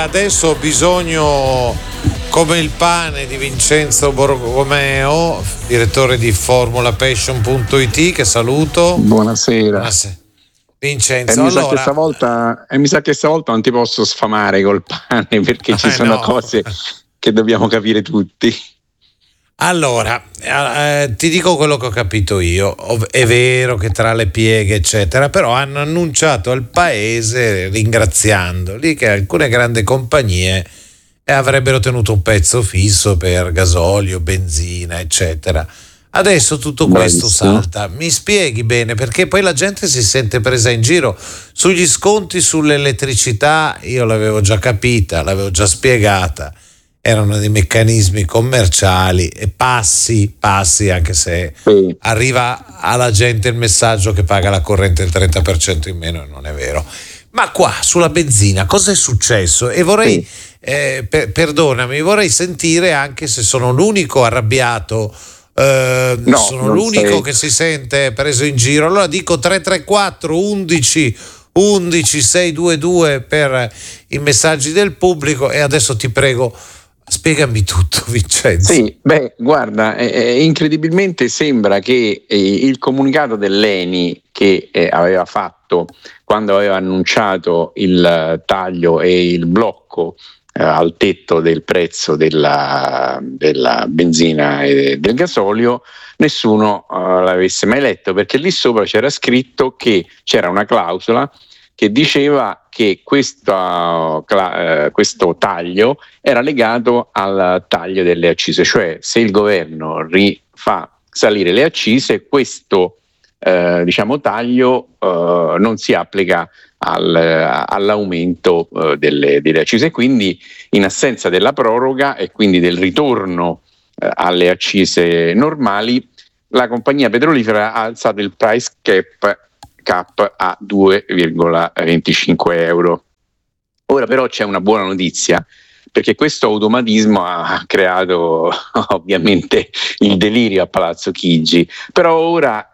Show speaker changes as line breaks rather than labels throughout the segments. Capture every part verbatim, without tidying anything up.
adesso ho bisogno, come il pane, di Vincenzo Borromeo, direttore di formula passion punto it, che saluto.
Buonasera.
Buonasera. Vincenzo,
e mi,
allora...
sa che stavolta, e mi sa che stavolta non ti posso sfamare col pane, perché ci
eh,
sono
no.
cose che dobbiamo capire tutti.
Allora, eh, ti dico quello che ho capito io. È vero che tra le pieghe eccetera, però hanno annunciato al paese, ringraziandoli, che alcune grandi compagnie avrebbero tenuto un pezzo fisso per gasolio, benzina eccetera. Adesso tutto questo
Bravissimo.
salta. Mi spieghi bene, perché poi la gente si sente presa in giro. Sugli sconti sull'elettricità io l'avevo già capita, l'avevo già spiegata. Erano dei meccanismi commerciali e passi, passi, anche se
Sì.
arriva alla gente il messaggio che paga la corrente il trenta per cento in meno, e non è vero. Ma qua sulla benzina cosa è successo? E vorrei,
Sì.
eh, per, perdonami, vorrei sentire anche se sono l'unico arrabbiato, eh,
No,
sono
non
l'unico
sei.
che si sente preso in giro. Allora dico tre tre quattro undici undici sei due due per i messaggi del pubblico, e adesso ti prego, spiegami tutto, Vincenzo.
Sì, beh, guarda, eh, eh, incredibilmente sembra che eh, il comunicato dell'Eni che eh, aveva fatto quando aveva annunciato il eh, taglio e il blocco eh, al tetto del prezzo della, della benzina e del gasolio, nessuno eh, l'avesse mai letto, perché lì sopra c'era scritto che c'era una clausola che diceva che questo, eh, questo taglio era legato al taglio delle accise, cioè se il governo rifà salire le accise, questo eh, diciamo taglio eh, non si applica al, all'aumento eh, delle, delle accise. Quindi, in assenza della proroga e quindi del ritorno eh, alle accise normali, la compagnia petrolifera ha alzato il price cap cap a due virgola venticinque euro. Ora però c'è una buona notizia, perché questo automatismo ha creato ovviamente il delirio a Palazzo Chigi, però ora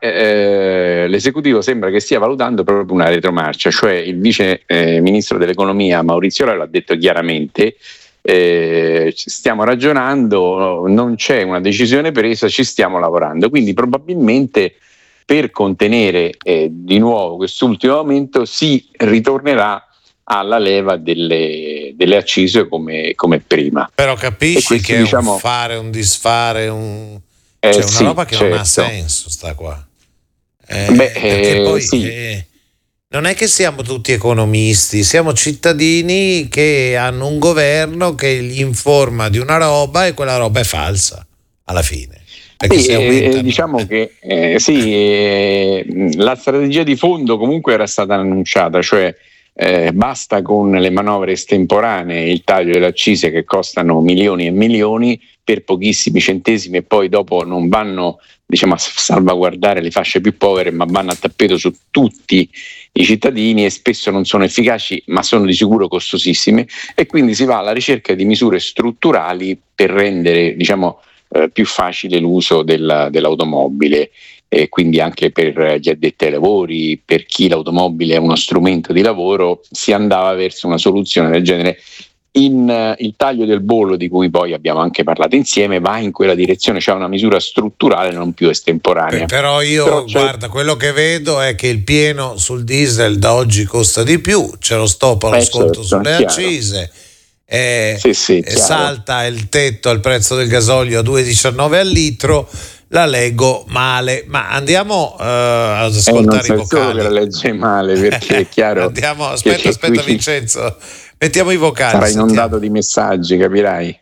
eh, l'esecutivo sembra che stia valutando proprio una retromarcia, cioè il vice eh, ministro dell'economia Maurizio Leo l'ha detto chiaramente: eh, stiamo ragionando, non c'è una decisione presa, ci stiamo lavorando, quindi probabilmente per contenere eh, di nuovo quest'ultimo aumento si ritornerà alla leva delle, delle accise come, come prima.
Però capisci
questo,
che è
diciamo,
un fare, un disfare, un...
eh,
c'è una
sì,
roba che
certo.
non ha senso, sta qua. Eh,
Beh,
perché
eh,
poi
sì.
eh, non è che siamo tutti economisti, siamo cittadini che hanno un governo che gli informa di una roba e quella roba è falsa alla fine. Perché
Sì,
se aumentano...
eh, diciamo che eh, sì, eh, la strategia di fondo comunque era stata annunciata, cioè eh, basta con le manovre estemporanee, il taglio delle accise che costano milioni e milioni per pochissimi centesimi e poi dopo non vanno, diciamo, a salvaguardare le fasce più povere, ma vanno a tappeto su tutti i cittadini, e spesso non sono efficaci, ma sono di sicuro costosissime, e quindi si va alla ricerca di misure strutturali per rendere, diciamo, Eh, più facile l'uso della, dell'automobile, e quindi anche per gli addetti ai lavori, per chi l'automobile è uno strumento di lavoro, si andava verso una soluzione del genere. In, uh, il taglio del bollo, di cui poi abbiamo anche parlato insieme, va in quella direzione, cioè una misura strutturale, non più estemporanea.
Però io,
Però
guarda, quello che vedo è che il pieno sul diesel da oggi costa di più, c'è lo stop allo
eh,
sconto
certo,
sulle
chiaro.
accise. Eh,
sì, sì,
eh, salta il tetto al prezzo del gasolio a due virgola diciannove al litro. La leggo male, ma andiamo uh, ad ascoltare
eh, non
i vocali.
solo che la legge male, perché è chiaro.
Andiamo, aspetta,
che
aspetta,
qui
Vincenzo, mettiamo i vocali.
Sarà
sentiamo.
inondato di messaggi, capirai.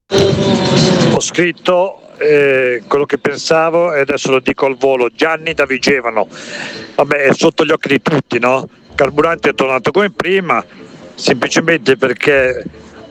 Ho scritto eh, quello che pensavo e adesso lo dico al volo. Gianni da Vigevano, vabbè, è sotto gli occhi di tutti, no? Carburante è tornato come prima, semplicemente perché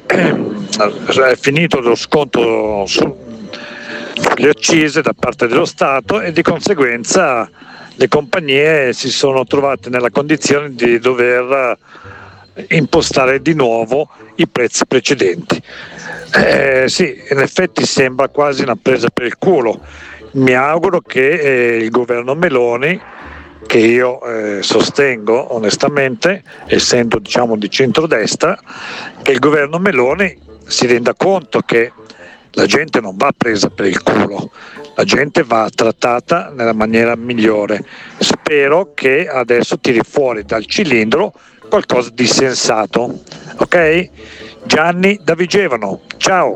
è finito lo sconto su, sulle accise da parte dello Stato, e di conseguenza le compagnie si sono trovate nella condizione di dover impostare di nuovo i prezzi precedenti. Eh, sì, in effetti sembra quasi una presa per il culo. Mi auguro che eh, il governo Meloni che io eh, sostengo onestamente, essendo diciamo di centrodestra, che il governo Meloni si renda conto che la gente non va presa per il culo, la gente va trattata nella maniera migliore. Spero che adesso tiri fuori dal cilindro qualcosa di sensato. Ok? Gianni da Vigevano, ciao.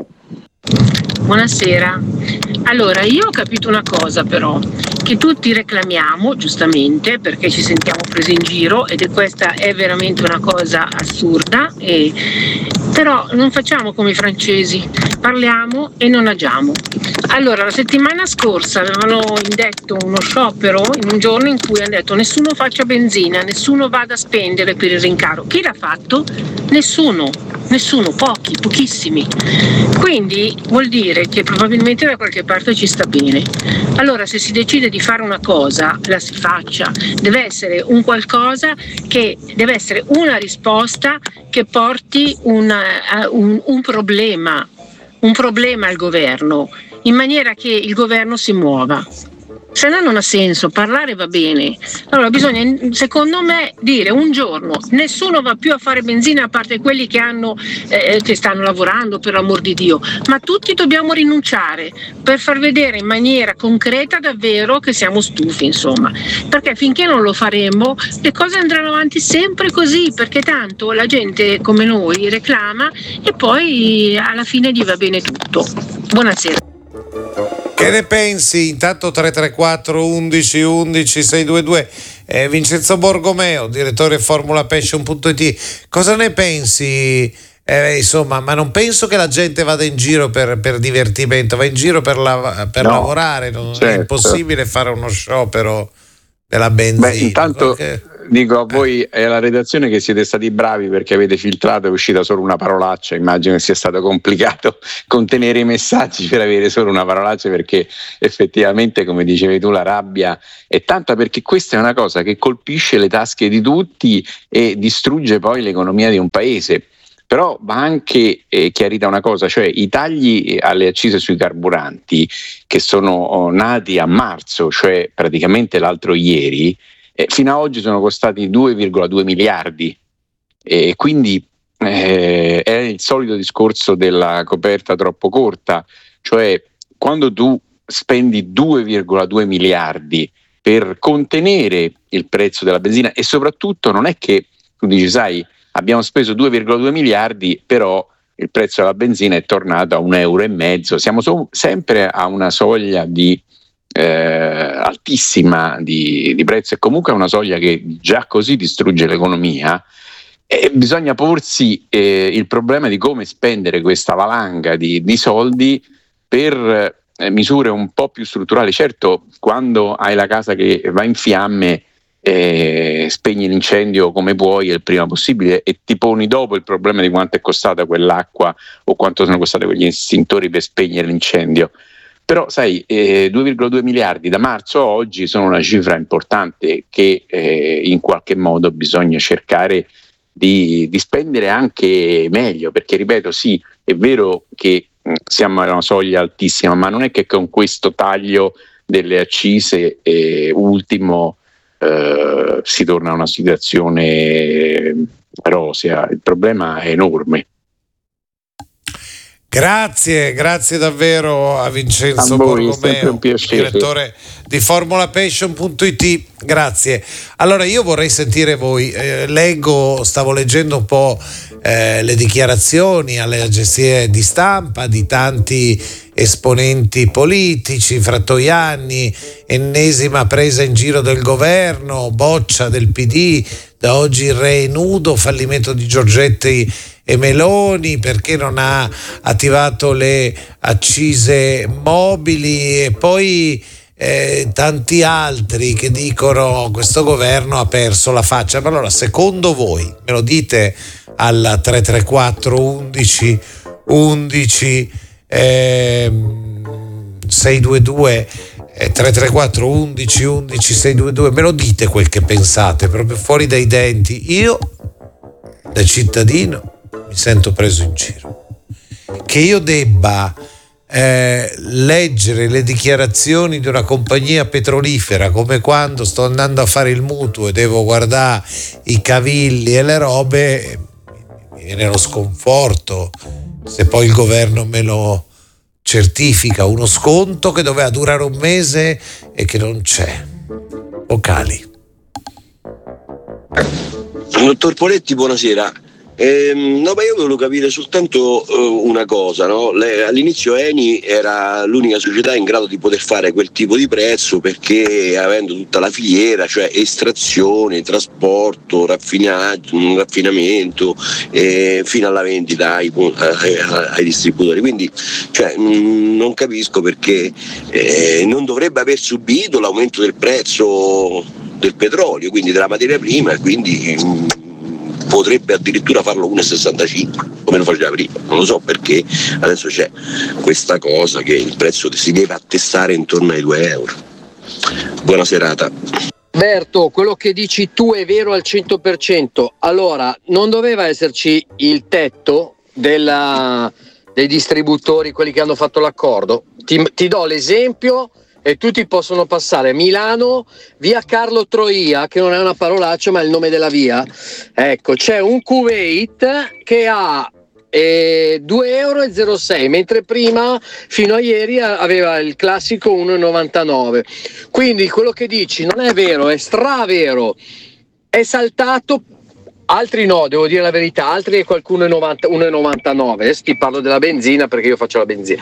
Buonasera. Allora, io ho capito una cosa però, che tutti reclamiamo, giustamente, perché ci sentiamo presi in giro ed è questa è veramente una cosa assurda, e, però non facciamo come i francesi, parliamo e non agiamo. Allora, la settimana scorsa avevano indetto uno sciopero in un giorno in cui hanno detto nessuno faccia benzina, nessuno vada a spendere per il rincaro. Chi l'ha fatto? Nessuno, nessuno, pochi, pochissimi. Quindi vuol dire che probabilmente da qualche parte ci sta bene. Allora, se si decide di fare una cosa, la si faccia. Deve essere un qualcosa che deve essere una risposta che porti una, un, un problema, un problema al governo, in maniera che il governo si muova. Se no non ha senso, parlare va bene. Allora bisogna, secondo me, dire un giorno nessuno va più a fare benzina a parte quelli che hanno eh, che stanno lavorando, per l'amor di Dio, ma tutti dobbiamo rinunciare per far vedere in maniera concreta davvero che siamo stufi, insomma, perché finché non lo faremo le cose andranno avanti sempre così, perché tanto la gente come noi reclama e poi alla fine gli va bene tutto. Buonasera.
Che ne pensi? Intanto tre tre quattro undici undici seicentoventidue, eh, Vincenzo Borgomeo, direttore formula passion punto it, cosa ne pensi? Eh, insomma, ma non penso che la gente vada in giro per, per divertimento, va in giro per, la, per no, lavorare, non certo. È impossibile fare uno sciopero della benzina.
Beh, intanto perché... dico a voi e alla redazione che siete stati bravi perché avete filtrato, è uscita solo una parolaccia. Immagino che sia stato complicato contenere i messaggi per avere solo una parolaccia, perché effettivamente, come dicevi tu, la rabbia è tanta, perché questa è una cosa che colpisce le tasche di tutti e distrugge poi l'economia di un paese. Però va anche eh, chiarita una cosa, cioè i tagli alle accise sui carburanti che sono oh, nati a marzo, cioè praticamente l'altro ieri, eh, fino ad oggi sono costati due virgola due miliardi, e quindi eh, è il solito discorso della coperta troppo corta, cioè quando tu spendi due virgola due miliardi per contenere il prezzo della benzina, e soprattutto non è che tu dici, sai, abbiamo speso due virgola due miliardi, però il prezzo della benzina è tornato a un euro e mezzo. Siamo so- sempre a una soglia di, eh, altissima di, di prezzo, e comunque è una soglia che già così distrugge l'economia. E bisogna porsi eh, il problema di come spendere questa valanga di, di soldi per eh, misure un po' più strutturali. Certo, quando hai la casa che va in fiamme, Eh, spegni l'incendio come puoi il prima possibile e ti poni dopo il problema di quanto è costata quell'acqua o quanto sono costati quegli estintori per spegnere l'incendio. Però sai, eh, due virgola due miliardi da marzo a oggi sono una cifra importante che eh, in qualche modo bisogna cercare di, di spendere anche meglio, perché ripeto, sì, è vero che mh, siamo a una soglia altissima, ma non è che con questo taglio delle accise eh, ultimo Uh, si torna a una situazione rosea. Il problema è enorme.
Grazie, grazie davvero a Vincenzo
a voi,
Borgomeo, direttore di formula passion punto it. Grazie. Allora io vorrei sentire voi. Eh, leggo, stavo leggendo un po' eh, le dichiarazioni alle agenzie di stampa di tanti esponenti politici, Frattoianni, ennesima presa in giro del governo, boccia del P D, da oggi il re è nudo, fallimento di Giorgetti e Meloni perché non ha attivato le accise mobili, e poi eh, tanti altri che dicono questo governo ha perso la faccia. Ma allora, secondo voi, me lo dite al tre tre quattro undici undici eh, seicentoventidue, eh, tre tre quattro undici undici seicentoventidue, me lo dite quel che pensate, proprio fuori dai denti. Io da cittadino mi sento preso in giro. Che io debba eh, leggere le dichiarazioni di una compagnia petrolifera, come quando sto andando a fare il mutuo e devo guardare i cavilli e le robe, mi viene lo sconforto se poi il governo me lo certifica, uno sconto che doveva durare un mese e che non c'è. Vocali.
Dottor Poletti, buonasera. Ehm, no, ma io volevo capire soltanto uh, una cosa, no? Le, all'inizio Eni era l'unica società in grado di poter fare quel tipo di prezzo perché avendo tutta la filiera, cioè estrazione, trasporto, raffinaggio, raffinamento eh, fino alla vendita ai, ai, ai distributori, quindi cioè, mh, non capisco perché eh, non dovrebbe aver subito l'aumento del prezzo del petrolio, quindi della materia prima, e quindi mh, potrebbe addirittura farlo uno virgola sessantacinque come lo faceva prima. Non lo so perché adesso c'è questa cosa che il prezzo si deve attestare intorno ai due euro. Buona serata.
Berto, quello che dici tu è vero al cento per cento. Allora, non doveva esserci il tetto della, dei distributori, quelli che hanno fatto l'accordo? Ti, ti do l'esempio e tutti possono passare. Milano, via Carlo Troia, che non è una parolaccia ma è il nome della via. Ecco, c'è un Kuwait che ha eh, due euro e zero sei, mentre prima fino a ieri aveva il classico uno e novantanove. Quindi quello che dici non è vero, è stravero. È saltato. Altri no, devo dire la verità, altri è qualcuno uno e novantanove. Adesso ti parlo della benzina perché io faccio la benzina,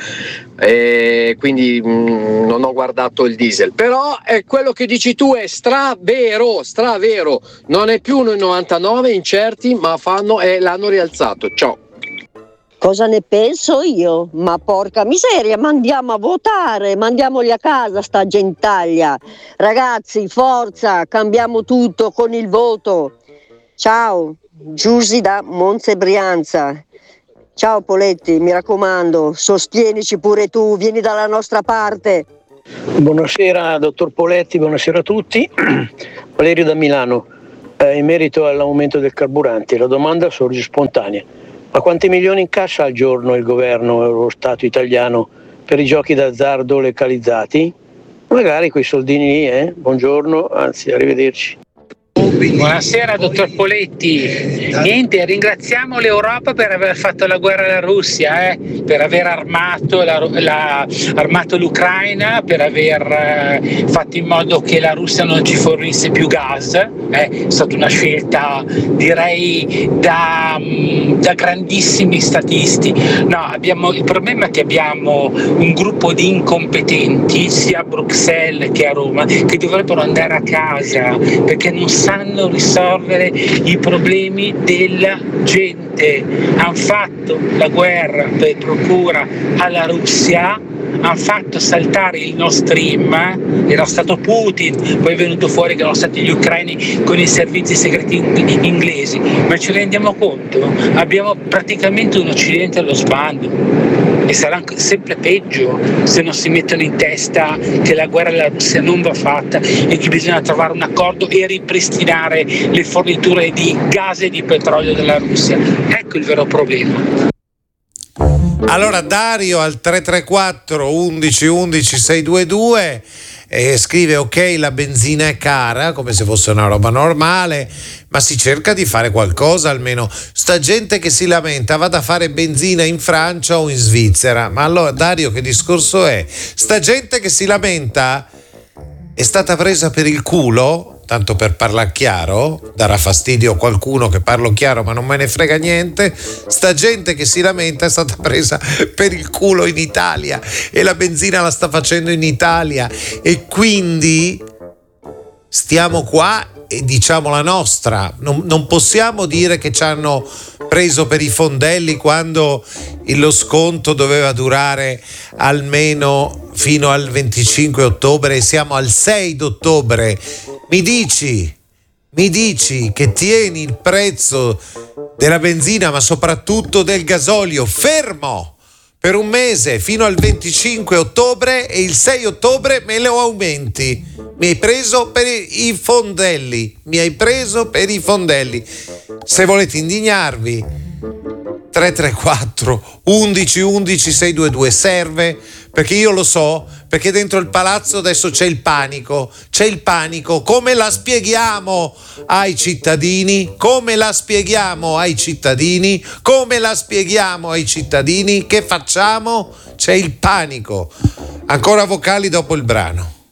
e quindi mh, non ho guardato il diesel. Però è quello che dici tu è stravero, stravero. Non è più uno e novantanove incerti, ma fanno e l'hanno rialzato. Ciao.
Cosa ne penso io? Ma porca miseria, mandiamo a votare, mandiamoli a casa sta gentaglia. Ragazzi, forza, cambiamo tutto con il voto. Ciao, Giusy da Monza Brianza. Ciao Poletti, mi raccomando, sostienici pure tu, vieni dalla nostra parte.
Buonasera dottor Poletti, buonasera a tutti. Valerio da Milano. Eh, in merito all'aumento del carburante, la domanda sorge spontanea. Ma quanti milioni incassa al giorno il governo e lo Stato italiano per i giochi d'azzardo localizzati? Magari quei soldini lì, eh? Buongiorno, anzi arrivederci.
Buonasera dottor Poletti, niente, ringraziamo l'Europa per aver fatto la guerra alla Russia, eh, per aver armato, la, la, armato l'Ucraina, per aver eh, fatto in modo che la Russia non ci fornisse più gas, eh, è stata una scelta direi da, da grandissimi statisti. No, abbiamo, il problema è che abbiamo un gruppo di incompetenti sia a Bruxelles che a Roma che dovrebbero andare a casa perché non sanno risolvere i problemi della gente. Hanno fatto la guerra per procura alla Russia, hanno fatto saltare il Nord Stream, era stato Putin, poi è venuto fuori che erano stati gli ucraini con i servizi segreti inglesi, ma ci rendiamo conto? Abbiamo praticamente un Occidente allo sbando e sarà sempre peggio se non si mettono in testa che la guerra alla Russia non va fatta e che bisogna trovare un accordo e ripristinare le forniture di gas e di petrolio della Russia. Ecco il vero problema.
Allora Dario al tre tre quattro undici undici seicentoventidue eh, scrive: ok, la benzina è cara come se fosse una roba normale, ma si cerca di fare qualcosa almeno. Sta gente che si lamenta vada a fare benzina in Francia o in Svizzera. Ma allora Dario, che discorso è? Sta gente che si lamenta è stata presa per il culo, tanto per parlare chiaro, darà fastidio a qualcuno che parlo chiaro ma non me ne frega niente. Sta gente che si lamenta è stata presa per il culo in Italia e la benzina la sta facendo in Italia, e quindi stiamo qua e diciamo la nostra. Non, non possiamo dire che ci hanno preso per i fondelli quando lo sconto doveva durare almeno fino al venticinque ottobre e siamo al sei d'ottobre. Mi dici, mi dici che tieni il prezzo della benzina, ma soprattutto del gasolio, fermo per un mese fino al venticinque ottobre, e il sei ottobre me lo aumenti. Mi hai preso per i fondelli, mi hai preso per i fondelli. Se volete indignarvi, tre tre quattro undici undici sei due due. Serve, perché io lo so, perché dentro il palazzo adesso c'è il panico, c'è il panico. Come la spieghiamo ai cittadini? Come la spieghiamo ai cittadini? Come la spieghiamo ai cittadini? Che facciamo? C'è il panico. Ancora vocali dopo il brano.